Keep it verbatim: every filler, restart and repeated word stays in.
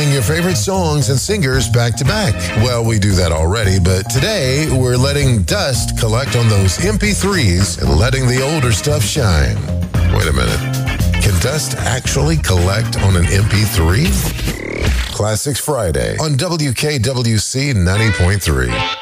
playing your favorite songs and singers back to back. Well, we do that already, but today we're letting Dust collect on those M P threes and letting the older stuff shine. Wait a minute. Can Dust actually collect on an M P three? Classics Friday on W K W C ninety point three.